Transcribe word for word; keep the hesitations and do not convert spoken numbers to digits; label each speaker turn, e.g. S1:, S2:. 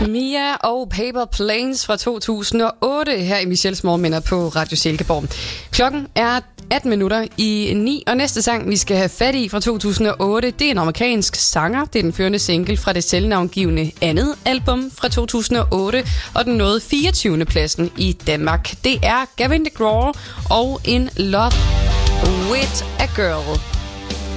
S1: Mia og Paper Planes fra to tusind og otte her i Michelles Morgenminder på Radio Silkeborg. Klokken er atten minutter i ni, og næste sang, vi skal have fat i fra to tusind og otte, det er en amerikansk sanger. Det er den førende single fra det selvnavngivende andet album fra to tusind og otte, og den nåede fireogtyvende pladsen i Danmark. Det er Gavin DeGraw og In Love With A Girl.